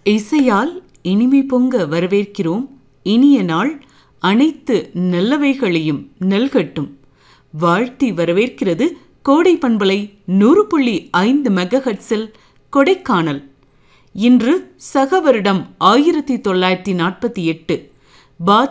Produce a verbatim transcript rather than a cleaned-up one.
இசையால் இனிமை பொங்க வரவேற்கிறோம். இனிய நாள் அனைத்து நல்லவைகளையும் நல்கட்டும் வாழ்த்தி வரவேற்கிறது கோடை பண்பலை நூறு புள்ளி ஐந்து மெகாஹெர்ட்ஸில் கொடைக்கானல். இன்று சக வருடம் ஆயிரத்தி தொள்ளாயிரத்தி நாற்பத்தி எட்டு பா